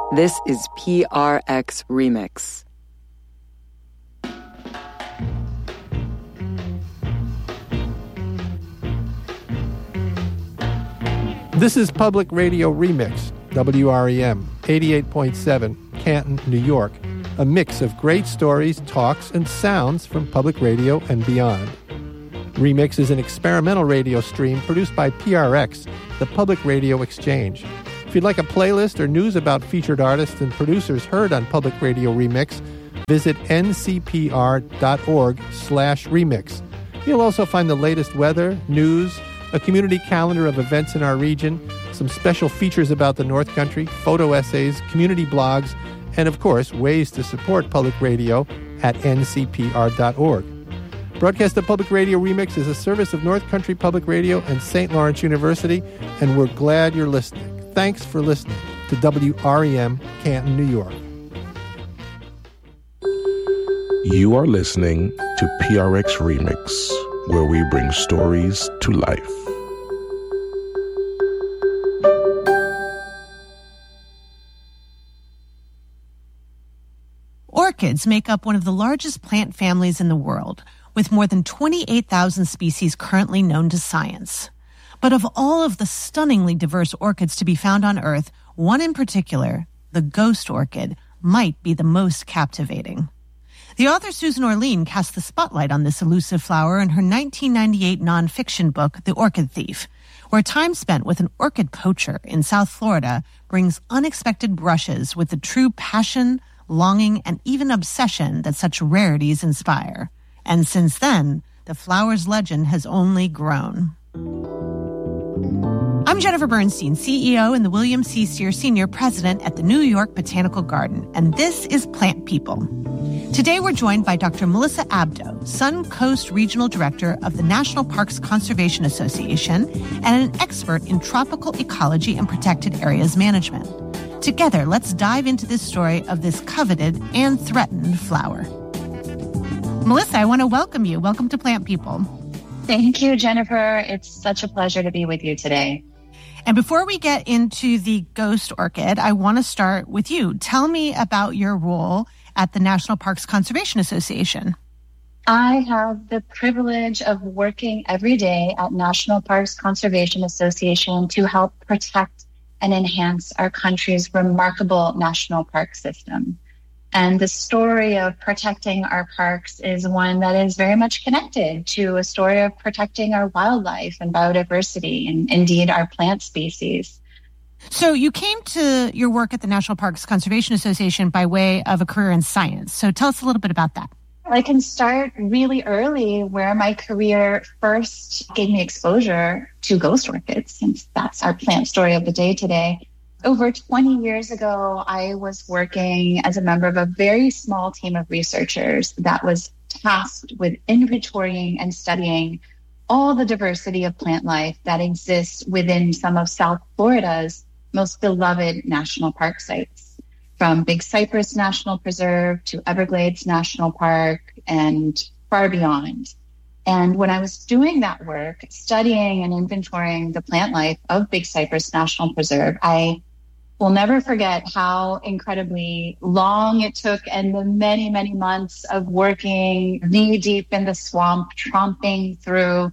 This is PRX Remix. This is Public Radio Remix, WREM, 88.7, Canton, New York, a mix of great stories, talks, and sounds from public radio and beyond. Remix is an experimental radio stream produced by PRX, the Public Radio Exchange. If you'd like a playlist or news about featured artists and producers heard on Public Radio Remix, visit ncpr.org/remix. You'll also find the latest weather, news, a community calendar of events in our region, some special features about the North Country, photo essays, community blogs, and of course, ways to support public radio at ncpr.org. Broadcast of Public Radio Remix is a service of North Country Public Radio and St. Lawrence University, and we're glad you're listening. Thanks for listening to WREM, Canton, New York. You are listening to PRX Remix, where we bring stories to life. Orchids make up one of the largest plant families in the world, with more than 28,000 species currently known to science. But of all of the stunningly diverse orchids to be found on Earth, one in particular, the ghost orchid, might be the most captivating. The author Susan Orlean cast the spotlight on this elusive flower in her 1998 nonfiction book, The Orchid Thief, where time spent with an orchid poacher in South Florida brings unexpected brushes with the true passion, longing, and even obsession that such rarities inspire. And since then, the flower's legend has only grown. I'm Jennifer Bernstein, CEO and the William C. Steer Sr. President at the New York Botanical Garden, and this is Plant People. Today we're joined by Dr. Melissa Abdo, Suncoast Regional Director of the National Parks Conservation Association and an expert in tropical ecology and protected areas management. Together, let's dive into this story of this coveted and threatened flower. Melissa, I want to welcome you. Welcome to Plant People. Thank you, Jennifer. It's such a pleasure to be with you today. And before we get into the ghost orchid, I want to start with you. Tell me about your role at the National Parks Conservation Association. I have the privilege of working every day at National Parks Conservation Association to help protect and enhance our country's remarkable national park system. And the story of protecting our parks is one that is very much connected to a story of protecting our wildlife and biodiversity and indeed our plant species. So you came to your work at the National Parks Conservation Association by way of a career in science. So tell us a little bit about that. I can start really early where my career first gave me exposure to ghost orchids, since that's our plant story of the day today. Over 20 years ago, I was working as a member of a very small team of researchers that was tasked with inventorying and studying all the diversity of plant life that exists within some of South Florida's most beloved national park sites, from Big Cypress National Preserve to Everglades National Park and far beyond. And when I was doing that work, studying and inventorying the plant life of Big Cypress National Preserve, I will never forget how incredibly long it took and the many, many months of working knee-deep in the swamp, tromping through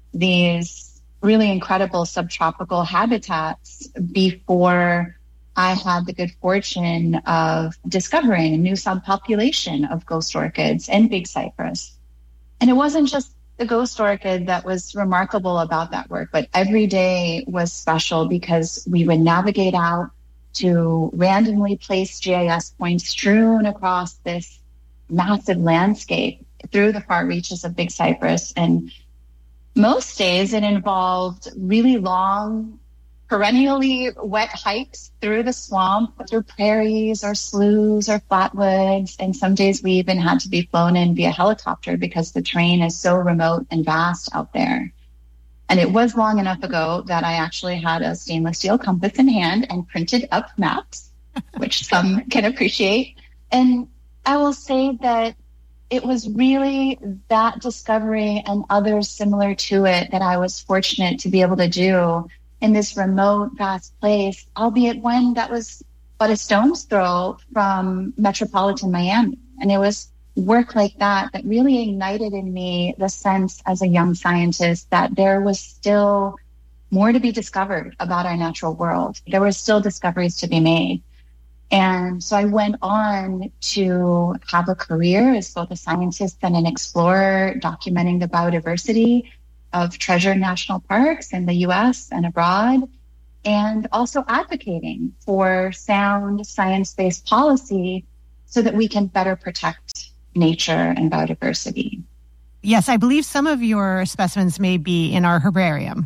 these really incredible subtropical habitats before I had the good fortune of discovering a new subpopulation of ghost orchids in Big Cypress. And it wasn't just the ghost orchid that was remarkable about that work, but every day was special because we would navigate out to randomly placed GIS points strewn across this massive landscape through the far reaches of Big Cypress. And most days it involved really long, perennially wet hikes through the swamp, through prairies or sloughs or flatwoods. And some days we even had to be flown in via helicopter because the terrain is so remote and vast out there. And it was long enough ago that I actually had a stainless steel compass in hand and printed up maps, which some can appreciate. And I will say that it was really that discovery and others similar to it that I was fortunate to be able to do in this remote, vast place, albeit one that was but a stone's throw from metropolitan Miami. And it was work like that that really ignited in me the sense as a young scientist that there was still more to be discovered about our natural world. There were still discoveries to be made. And so I went on to have a career as both a scientist and an explorer, documenting the biodiversity of treasured national parks in the US and abroad, and also advocating for sound science-based policy so that we can better protect nature and biodiversity. Yes, I believe some of your specimens may be in our herbarium.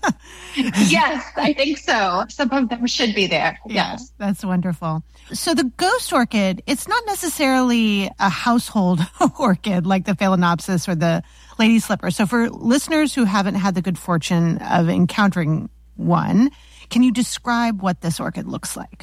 Yes, I think so. Some of them should be there. Yes. That's wonderful. So the ghost orchid, it's not necessarily a household orchid like the Phalaenopsis or the lady slipper. So for listeners who haven't had the good fortune of encountering one, can you describe what this orchid looks like?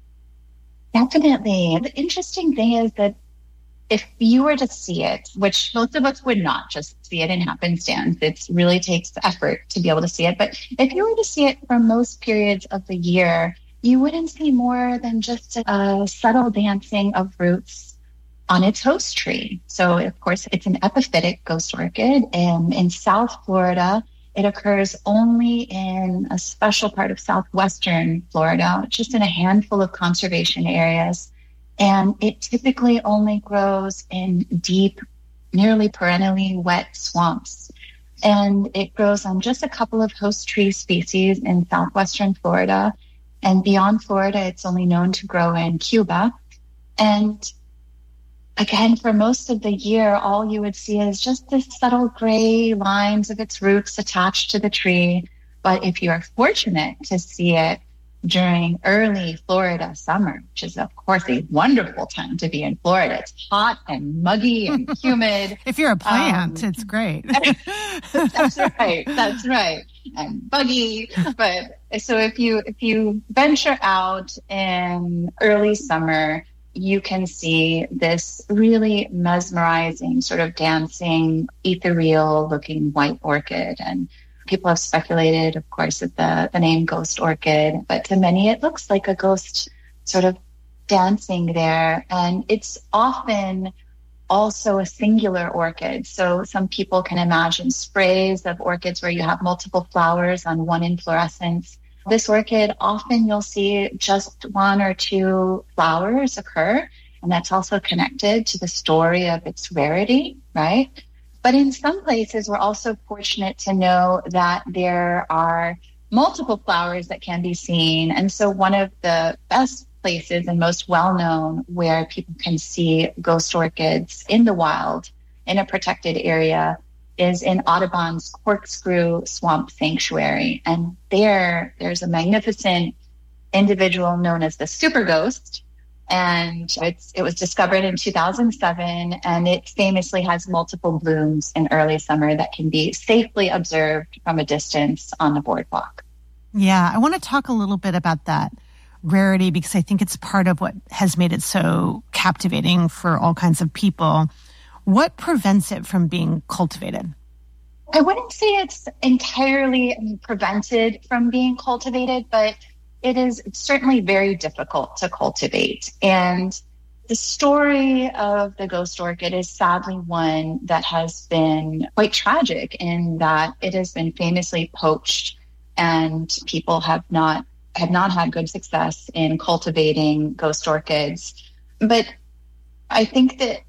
Definitely. The interesting thing is that if you were to see it, which most of us would not just see it in happenstance, it really takes effort to be able to see it. But if you were to see it for most periods of the year, you wouldn't see more than just a subtle dancing of roots on its host tree. So, of course, it's an epiphytic ghost orchid. And in South Florida, it occurs only in a special part of southwestern Florida, just in a handful of conservation areas. And it typically only grows in deep, nearly perennially wet swamps. And it grows on just a couple of host tree species in southwestern Florida. And beyond Florida, it's only known to grow in Cuba. And again, for most of the year, all you would see is just the subtle gray lines of its roots attached to the tree. But if you're fortunate to see it during early Florida summer, which is, of course, a wonderful time to be in Florida. It's hot and muggy and humid. If you're a plant, it's great. That's right. That's right. And buggy. But so if you venture out in early summer, you can see this really mesmerizing, sort of dancing, ethereal looking white orchid. And people have speculated, of course, that the name ghost orchid, but to many it looks like a ghost sort of dancing there. And it's often also a singular orchid. So some people can imagine sprays of orchids where you have multiple flowers on one inflorescence. This orchid, often you'll see just one or two flowers occur, and that's also connected to the story of its rarity, right? But in some places, we're also fortunate to know that there are multiple flowers that can be seen. And so one of the best places and most well-known where people can see ghost orchids in the wild in a protected area is in Audubon's Corkscrew Swamp Sanctuary. And there's a magnificent individual known as the Super Ghost. And it was discovered in 2007, and it famously has multiple blooms in early summer that can be safely observed from a distance on the boardwalk. Yeah, I want to talk a little bit about that rarity because I think it's part of what has made it so captivating for all kinds of people. What prevents it from being cultivated? I wouldn't say it's entirely prevented from being cultivated, but it's certainly very difficult to cultivate. And the story of the ghost orchid is sadly one that has been quite tragic in that it has been famously poached, and people have not had good success in cultivating ghost orchids. But I think that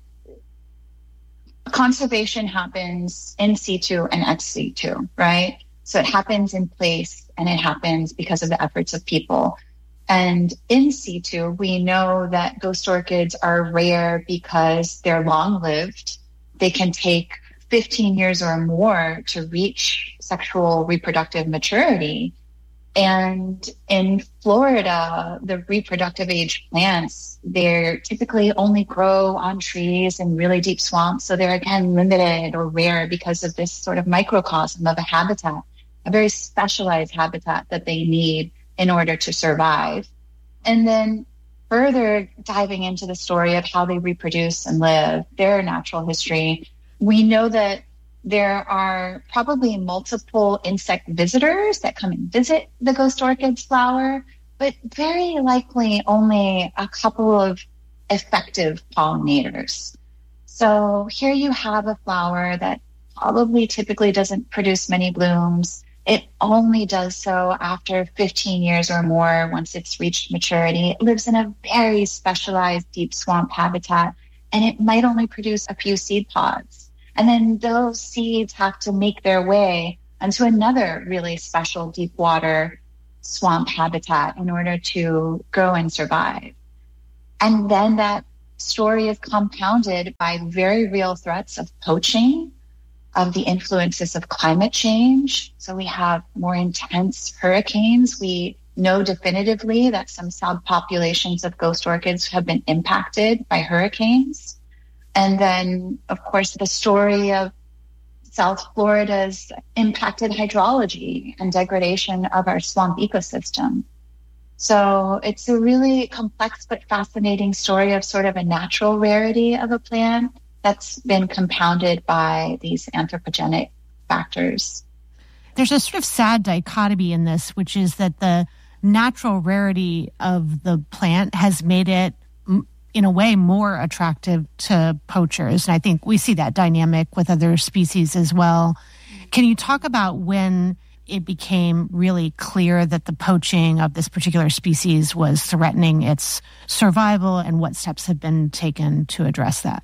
conservation happens in situ and ex situ, right? So it happens in place and it happens because of the efforts of people. And in situ, we know that ghost orchids are rare because they're long-lived. They can take 15 years or more to reach sexual reproductive maturity. And in Florida, the reproductive age plants, they typically only grow on trees in really deep swamps. So they're, again, limited or rare because of this sort of microcosm of a habitat, a very specialized habitat that they need in order to survive. And then further diving into the story of how they reproduce and live, their natural history, we know that there are probably multiple insect visitors that come and visit the ghost orchid's flower. but very likely only a couple of effective pollinators. So here you have a flower that probably typically doesn't produce many blooms. It only does so after 15 years or more once it's reached maturity. It lives in a very specialized deep swamp habitat, and it might only produce a few seed pods. And then those seeds have to make their way onto another really special deep water swamp habitat in order to grow and survive. And then that story is compounded by very real threats of poaching, of the influences of climate change. So we have more intense hurricanes. We know definitively that some subpopulations of ghost orchids have been impacted by hurricanes. And then, of course, the story of South Florida's impacted hydrology and degradation of our swamp ecosystem. So it's a really complex but fascinating story of sort of a natural rarity of a plant that's been compounded by these anthropogenic factors. There's a sort of sad dichotomy in this, which is that the natural rarity of the plant has made it, in a way, more attractive to poachers. And I think we see that dynamic with other species as well. Can you talk about when it became really clear that the poaching of this particular species was threatening its survival and what steps have been taken to address that?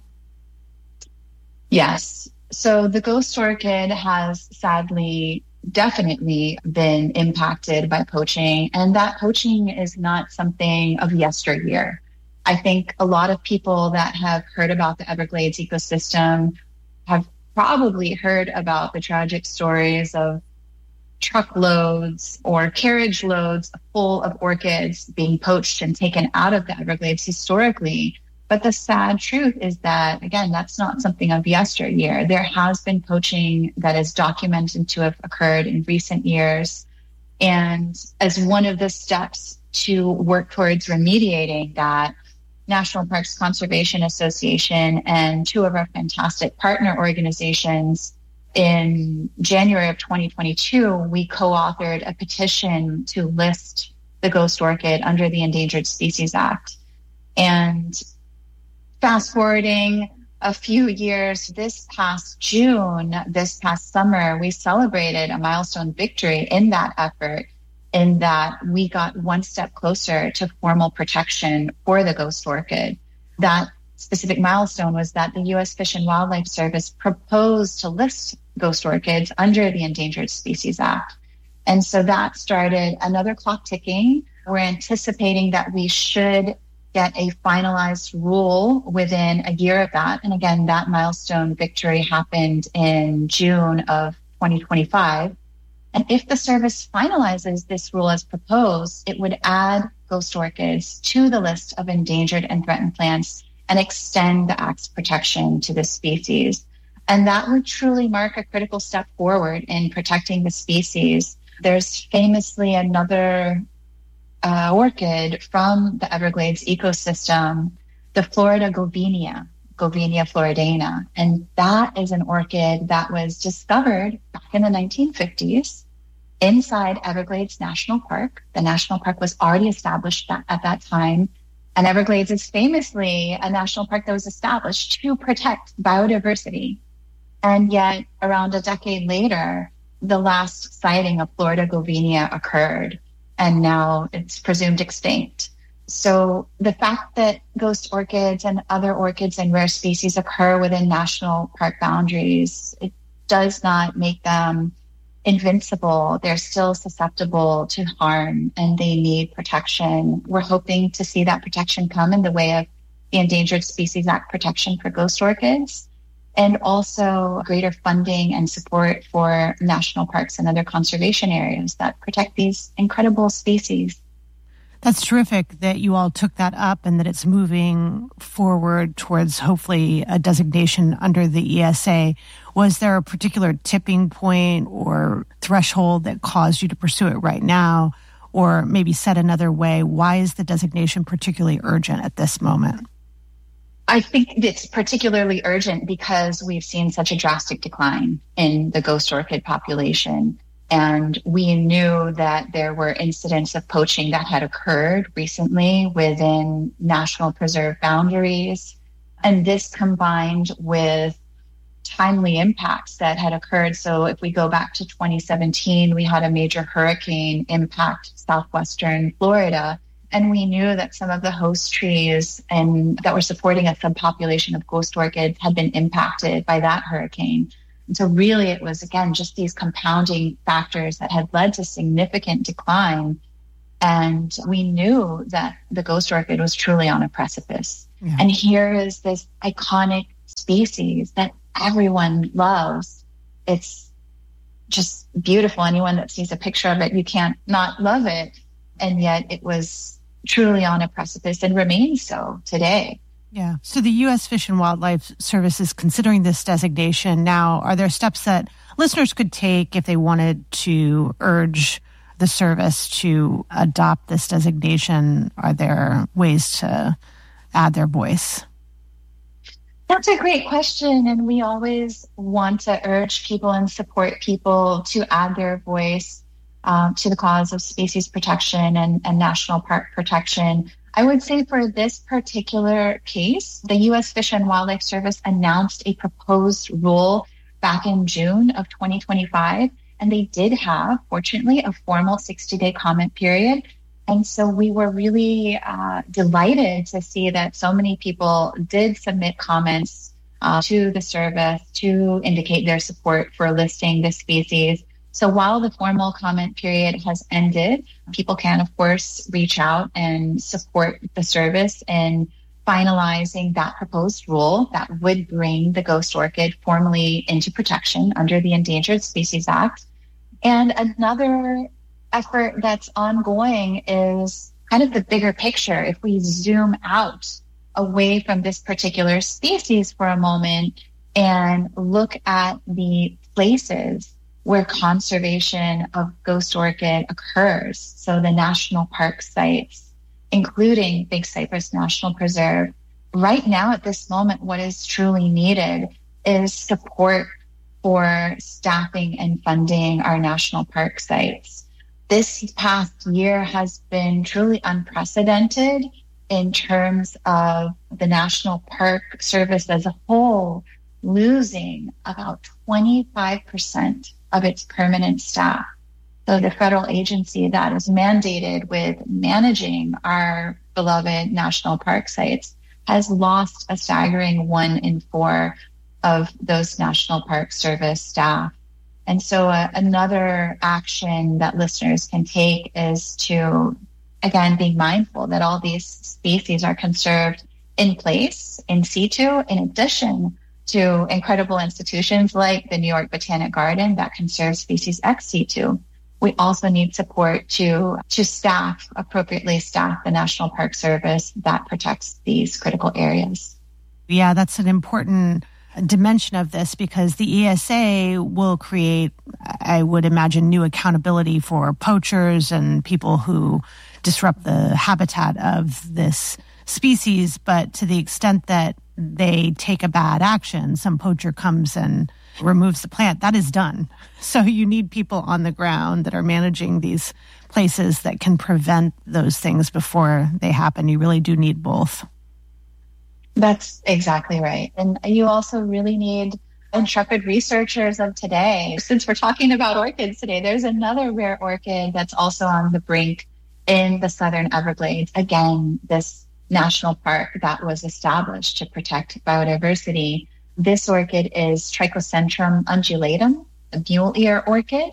Yes. So the ghost orchid has sadly definitely been impacted by poaching, and that poaching is not something of yesteryear. I think a lot of people that have heard about the Everglades ecosystem have probably heard about the tragic stories of truckloads or carriage loads full of orchids being poached and taken out of the Everglades historically. But the sad truth is that, again, that's not something of yesteryear. There has been poaching that is documented to have occurred in recent years. And as one of the steps to work towards remediating that, National Parks Conservation Association and two of our fantastic partner organizations, in January of 2022, we co-authored a petition to list the ghost orchid under the Endangered Species Act. And fast forwarding a few years, this past June, this past summer, we celebrated a milestone victory in that effort, in that we got one step closer to formal protection for the ghost orchid. That specific milestone was that the U.S. Fish and Wildlife Service proposed to list ghost orchids under the Endangered Species Act. And so that started another clock ticking. We're anticipating that we should get a finalized rule within a year of that. And again, that milestone victory happened in June of 2025. And if the service finalizes this rule as proposed, it would add ghost orchids to the list of endangered and threatened plants and extend the Act's protection to the species. And that would truly mark a critical step forward in protecting the species. There's famously another orchid from the Everglades ecosystem, the Florida Govenia, Govenia floridana. And that is an orchid that was discovered back in the 1950s inside Everglades National Park. The national park was already established at that time. And Everglades is famously a national park that was established to protect biodiversity. And yet, around a decade later, the last sighting of Florida Govenia occurred, and now it's presumed extinct. So the fact that ghost orchids and other orchids and rare species occur within national park boundaries, it does not make them invincible. They're still susceptible to harm, and they need protection. We're hoping to see that protection come in the way of the Endangered Species Act protection for ghost orchids, and also greater funding and support for national parks and other conservation areas that protect these incredible species. That's terrific that you all took that up and that it's moving forward towards hopefully a designation under the ESA. Was there a particular tipping point or threshold that caused you to pursue it right now? Or maybe said another way, why is the designation particularly urgent at this moment? I think it's particularly urgent because we've seen such a drastic decline in the ghost orchid population. And we knew that there were incidents of poaching that had occurred recently within national preserve boundaries. And this combined with timely impacts that had occurred. So if we go back to 2017, we had a major hurricane impact southwestern Florida. And we knew that some of the host trees and that were supporting a subpopulation of ghost orchids had been impacted by that hurricane. And so really it was, again, just these compounding factors that had led to significant decline. And we knew that the ghost orchid was truly on a precipice. Yeah. And here is this iconic species that everyone loves. It's just beautiful. Anyone that sees a picture of it, you can't not love it. And yet it was truly on a precipice and remains so today. Yeah. So the U.S. Fish and Wildlife Service is considering this designation. Now, are there steps that listeners could take if they wanted to urge the service to adopt this designation? Are there ways to add their voice? That's a great question. And we always want to urge people and support people to add their voice to the cause of species protection and national park protection. I would say for this particular case, the U.S. Fish and Wildlife Service announced a proposed rule back in June of 2025, and they did have, fortunately, a formal 60-day comment period. And so we were really delighted to see that so many people did submit comments to the service to indicate their support for listing the species. So while the formal comment period has ended, people can, of course, reach out and support the service in finalizing that proposed rule that would bring the ghost orchid formally into protection under the Endangered Species Act. And another effort that's ongoing is kind of the bigger picture. If we zoom out away from this particular species for a moment and look at the places where conservation of ghost orchid occurs. So the national park sites, including Big Cypress National Preserve. Right now at this moment, what is truly needed is support for staffing and funding our national park sites. This past year has been truly unprecedented in terms of the National Park Service as a whole losing about 25% of its permanent staff. So the federal agency that is mandated with managing our beloved national park sites has lost a staggering 1 in 4 of those National Park Service staff. And so another action that listeners can take is to, again, be mindful that all these species are conserved in place, in situ, in addition to incredible institutions like the New York Botanic Garden that conserve species ex situ. We also need support to appropriately staff the National Park Service that protects these critical areas. Yeah, that's an important dimension of this because the ESA will create, I would imagine, new accountability for poachers and people who disrupt the habitat of this species. But to the extent that they take a bad action, some poacher comes and removes the plant, that is done. So you need people on the ground that are managing these places that can prevent those things before they happen. You really do need both. That's exactly right. And you also really need intrepid researchers of today. Since we're talking about orchids today, there's another rare orchid that's also on the brink in the Southern Everglades. Again, this national park that was established to protect biodiversity. This orchid is Trichocentrum undulatum, a mule ear orchid.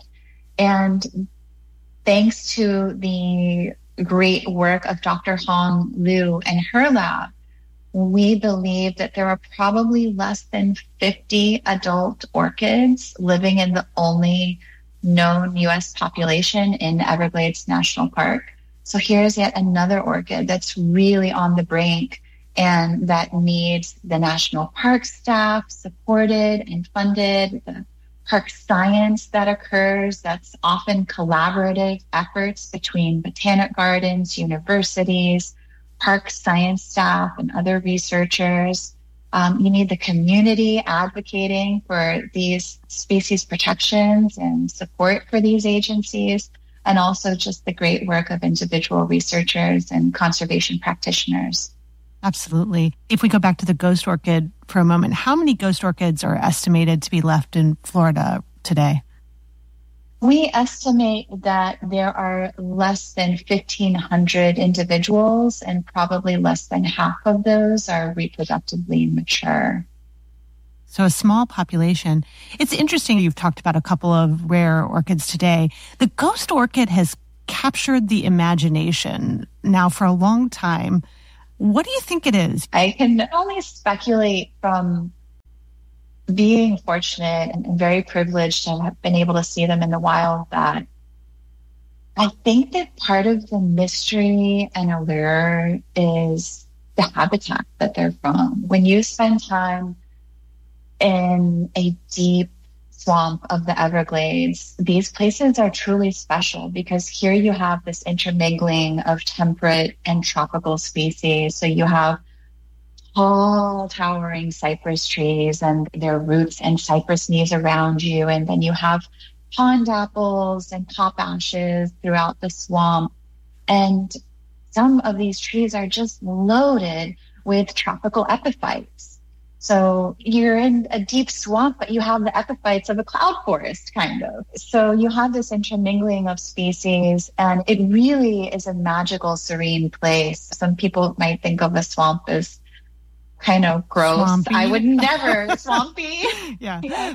And thanks to the great work of Dr. Hong Liu and her lab, we believe that there are probably less than 50 adult orchids living in the only known U.S. population in Everglades National Park. So here's yet another orchid that's really on the brink and that needs the national park staff supported and funded, the park science that occurs, that's often collaborative efforts between botanic gardens, universities, park science staff, and other researchers. You need the community advocating for these species protections and support for these agencies, and also just the great work of individual researchers and conservation practitioners. Absolutely. If we go back to the ghost orchid for a moment, how many ghost orchids are estimated to be left in Florida today? We estimate that there are less than 1,500 individuals, and probably less than half of those are reproductively mature. So a small population. It's interesting you've talked about a couple of rare orchids today. The ghost orchid has captured the imagination now for a long time. What do you think it is? I can only speculate from being fortunate and very privileged to have been able to see them in the wild, that I think that part of the mystery and allure is the habitat that they're from. When you spend time in a deep swamp of the Everglades, these places are truly special because here you have this intermingling of temperate and tropical species. So you have tall, towering cypress trees and their roots and cypress knees around you. And then you have pond apples and pop ashes throughout the swamp. And some of these trees are just loaded with tropical epiphytes. So you're in a deep swamp, but you have the epiphytes of a cloud forest, kind of. So you have this intermingling of species, and it really is a magical, serene place. Some people might think of a swamp as kind of gross. Swampy. I would never, swampy. Yeah.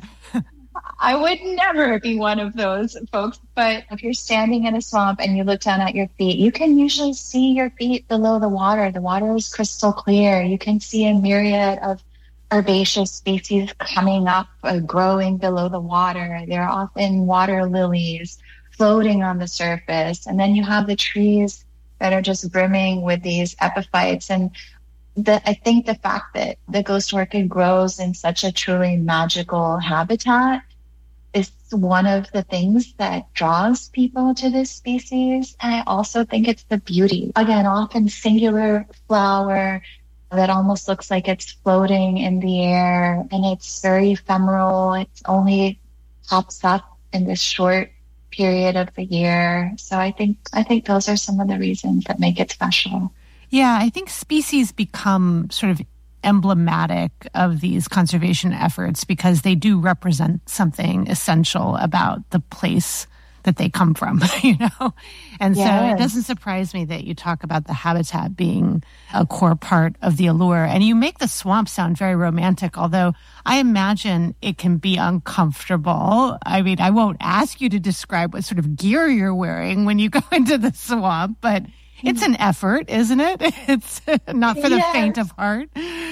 I would never be one of those folks. But if you're standing in a swamp and you look down at your feet, you can usually see your feet below the water. The water is crystal clear. You can see a myriad of herbaceous species coming up, growing below the water. There are often water lilies floating on the surface. And then you have the trees that are just brimming with these epiphytes. And I think the fact that the ghost orchid grows in such a truly magical habitat is one of the things that draws people to this species. And I also think it's the beauty. Again, often singular flower that almost looks like it's floating in the air, and it's very ephemeral. It only pops up in this short period of the year. So I think those are some of the reasons that make it special. Yeah, I think species become sort of emblematic of these conservation efforts because they do represent something essential about the place that they come from, you know? And so it doesn't surprise me that you talk about the habitat being a core part of the allure. And you make the swamp sound very romantic, although I imagine it can be uncomfortable. I mean, I won't ask you to describe what sort of gear you're wearing when you go into the swamp, but it's an effort, isn't it? It's not for the faint of heart.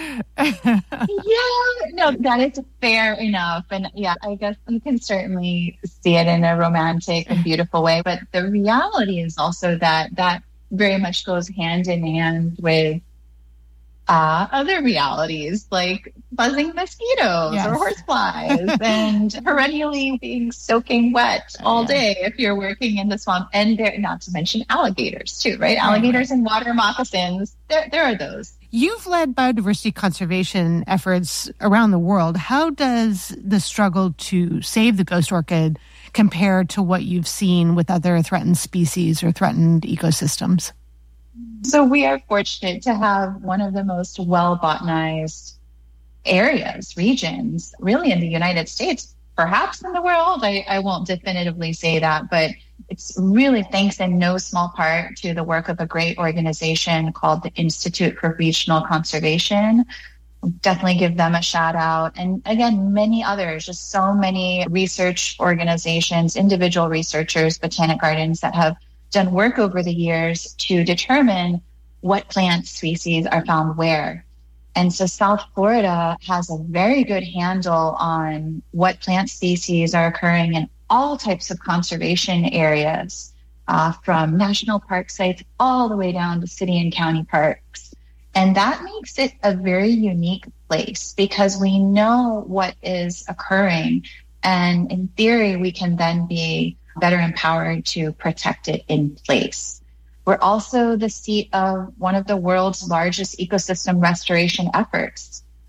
No, that is fair enough. And yeah, I guess you can certainly see it in a romantic and beautiful way. But the reality is also that very much goes hand in hand with other realities like buzzing mosquitoes or horseflies and perennially being soaking wet all day if you're working in the swamp. And there, not to mention alligators too, right? Alligators and water moccasins. There are those. You've led biodiversity conservation efforts around the world. How does the struggle to save the ghost orchid compare to what you've seen with other threatened species or threatened ecosystems? So we are fortunate to have one of the most well-botanized regions, really in the United States, perhaps in the world. I won't definitively say that, but it's really thanks in no small part to the work of a great organization called the Institute for Regional Conservation. Definitely give them a shout out. And again, many others, just so many research organizations, individual researchers, botanic gardens that have done work over the years to determine what plant species are found where. And so South Florida has a very good handle on what plant species are occurring in all types of conservation areas, from national park sites all the way down to city and county parks. And that makes it a very unique place because we know what is occurring. And in theory, we can then be better empowered to protect it in place. We're also the seat of one of the world's largest ecosystem restoration efforts.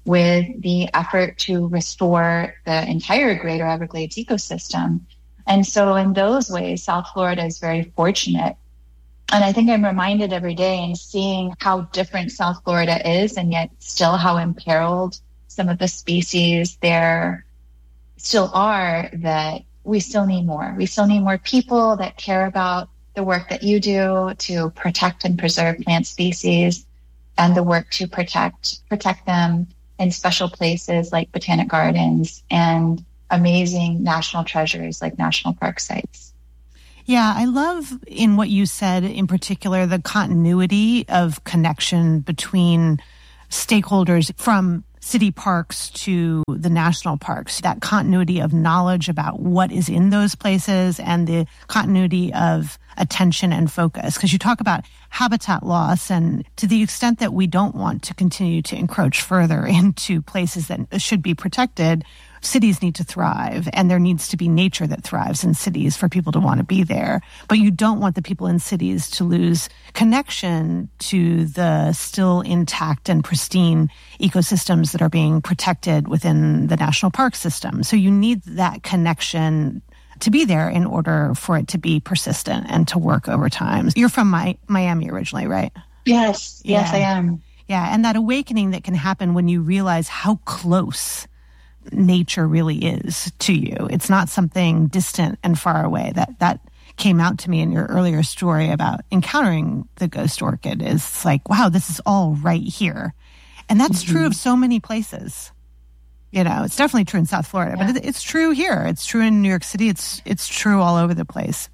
with the effort to restore the entire Greater Everglades ecosystem. And so in those ways, South Florida is very fortunate. And I think I'm reminded every day in seeing how different South Florida is, and yet still how imperiled some of the species there still are, that we still need more. We still need more people that care about the work that you do to protect and preserve plant species, and the work to protect them in special places like botanic gardens and amazing national treasures like national park sites. Yeah, I love in what you said in particular, the continuity of connection between stakeholders from city parks to the national parks, that continuity of knowledge about what is in those places and the continuity of attention and focus. Because you talk about habitat loss, and to the extent that we don't want to continue to encroach further into places that should be protected, cities need to thrive, and there needs to be nature that thrives in cities for people to want to be there. But you don't want the people in cities to lose connection to the still intact and pristine ecosystems that are being protected within the national park system. So you need that connection to be there in order for it to be persistent and to work over time. You're from Miami originally, right? Yes, I am. Yeah, and that awakening that can happen when you realize how close nature really is to you. It's not something distant and far away. That came out to me in your earlier story about encountering the ghost orchid. Is like, wow, this is all right here. And that's true of so many places. You know, it's definitely true in South Florida, but it's true here. It's true in New York City. It's true all over the place.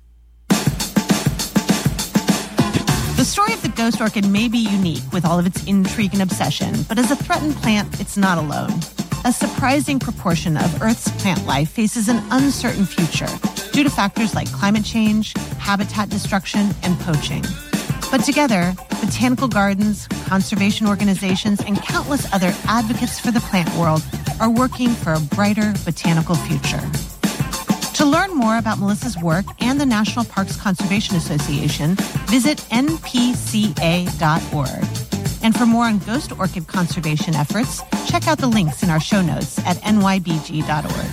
The story of the ghost orchid may be unique with all of its intrigue and obsession, but as a threatened plant, it's not alone. A surprising proportion of Earth's plant life faces an uncertain future due to factors like climate change, habitat destruction, and poaching. But together, botanical gardens, conservation organizations, and countless other advocates for the plant world are working for a brighter botanical future. To learn more about Melissa's work and the National Parks Conservation Association, visit npca.org. And for more on ghost orchid conservation efforts, check out the links in our show notes at nybg.org.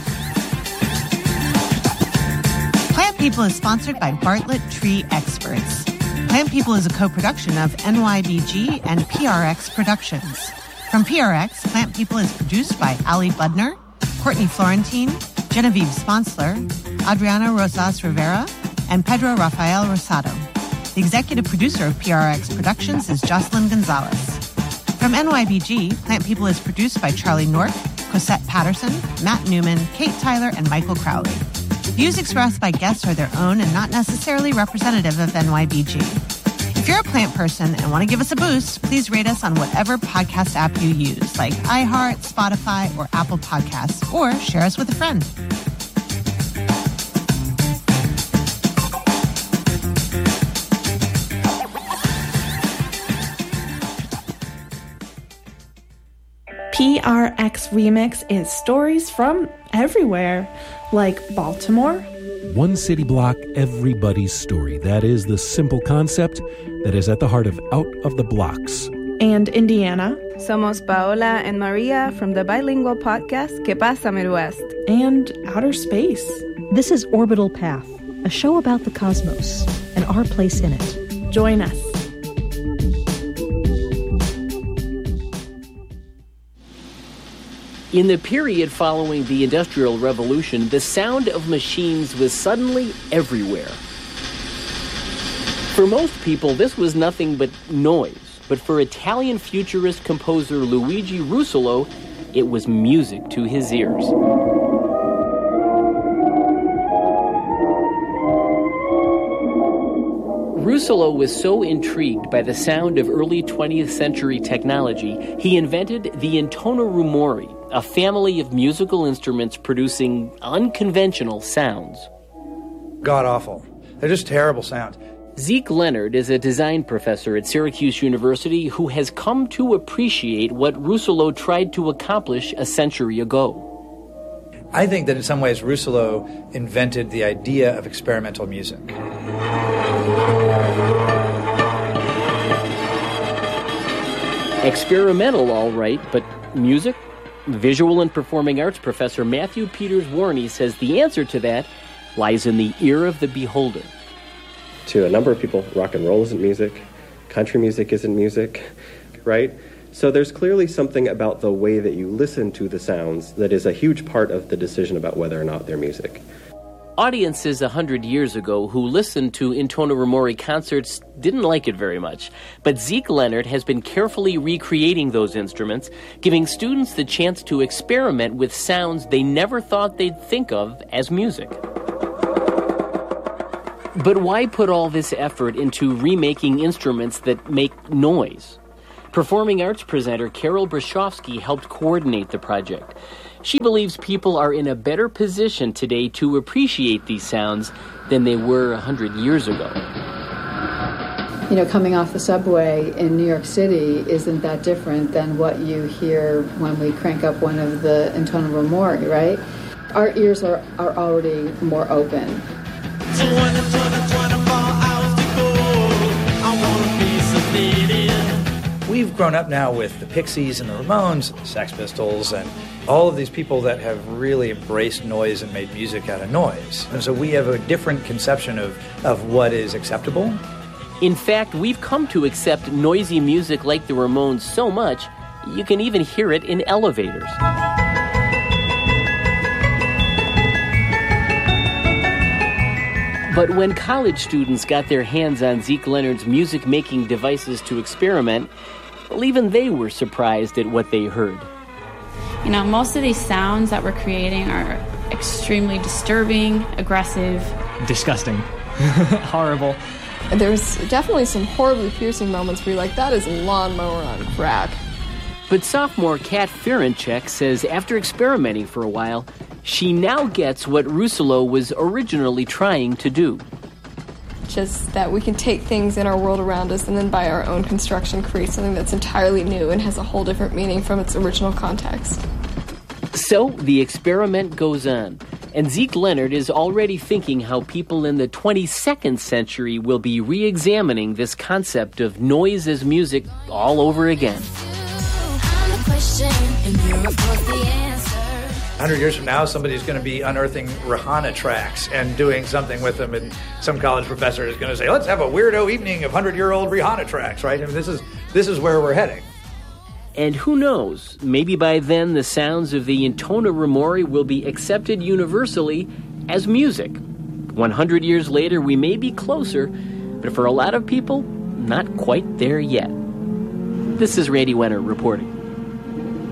Plant People is sponsored by Bartlett Tree Experts. Plant People is a co-production of NYBG and PRX Productions. From PRX, Plant People is produced by Ali Budner, Courtney Florentine, Genevieve Sponsler, Adriana Rosas Rivera, and Pedro Rafael Rosado. The executive producer of PRX Productions is Jocelyn Gonzalez. From NYBG, Plant People is produced by Charlie Nork, Cosette Patterson, Matt Newman, Kate Tyler, and Michael Crowley. Views expressed by guests are their own and not necessarily representative of NYBG. If you're a plant person and want to give us a boost, please rate us on whatever podcast app you use, like iHeart, Spotify, or Apple Podcasts, or share us with a friend. PRX Remix is stories from everywhere, like Baltimore. One city block, everybody's story. That is the simple concept that is at the heart of Out of the Blocks. And Indiana. Somos Paola and Maria from the bilingual podcast Que Pasa Midwest. And outer space. This is Orbital Path, a show about the cosmos and our place in it. Join us. In the period following the Industrial Revolution, the sound of machines was suddenly everywhere. For most people, this was nothing but noise, but for Italian futurist composer Luigi Russolo, it was music to his ears. Russolo was so intrigued by the sound of early 20th century technology, he invented the intono rumori, a family of musical instruments producing unconventional sounds. God-awful. They're just terrible sounds. Zeke Leonard is a design professor at Syracuse University who has come to appreciate what Russolo tried to accomplish a century ago. I think that in some ways Russolo invented the idea of experimental music. Experimental, all right, but music? Visual and performing arts professor Matthew Peters-Warney says the answer to that lies in the ear of the beholder. To a number of people, rock and roll isn't music, country music isn't music, right? So there's clearly something about the way that you listen to the sounds that is a huge part of the decision about whether or not they're music. Audiences 100 years ago who listened to Intono-Romori concerts didn't like it very much, but Zeke Leonard has been carefully recreating those instruments, giving students the chance to experiment with sounds they never thought they'd think of as music. But why put all this effort into remaking instruments that make noise? Performing arts presenter Carol Brashofsky helped coordinate the project. She believes people are in a better position today to appreciate these sounds than they were 100 years ago. You know, coming off the subway in New York City isn't that different than what you hear when we crank up one of the Intono-Romori, right? Our ears are already more open. We've grown up now with the Pixies and the Ramones, the Sex Pistols, and all of these people that have really embraced noise and made music out of noise. And so we have a different conception of what is acceptable. In fact, we've come to accept noisy music like the Ramones so much, you can even hear it in elevators. But when college students got their hands on Zeke Leonard's music-making devices to experiment, well, even they were surprised at what they heard. You know, most of these sounds that we're creating are extremely disturbing, aggressive. Disgusting. Horrible. There's definitely some horribly piercing moments where you're like, that is a lawnmower on crack. But sophomore Kat Ferenchek says after experimenting for a while, she now gets what Russillo was originally trying to do. Just that we can take things in our world around us and then by our own construction create something that's entirely new and has a whole different meaning from its original context. So the experiment goes on, and Zeke Leonard is already thinking how people in the 22nd century will be re-examining this concept of noise as music all over again. 100 years from now, somebody's going to be unearthing Rihanna tracks and doing something with them, and some college professor is going to say, let's have a weirdo evening of 100-year-old Rihanna tracks, right? I mean, this is where we're heading. And who knows, maybe by then the sounds of the Intono-Romori will be accepted universally as music. 100 years later, we may be closer, but for a lot of people, not quite there yet. This is Randy Wenner reporting.